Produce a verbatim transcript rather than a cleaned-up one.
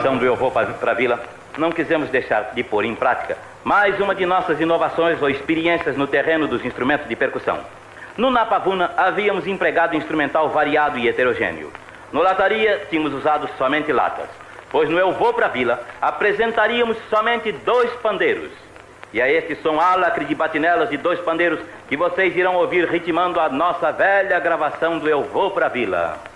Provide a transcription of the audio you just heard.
gravação do Eu Vou Pra Vila, não quisemos deixar de pôr em prática mais uma de nossas inovações ou experiências no terreno dos instrumentos de percussão. No Napavuna havíamos empregado instrumental variado e heterogêneo. No Lataria tínhamos usado somente latas, pois no Eu Vou Pra Vila apresentaríamos somente dois pandeiros. E é este som álacre de batinelas de dois pandeiros que vocês irão ouvir ritmando a nossa velha gravação do Eu Vou Pra Vila.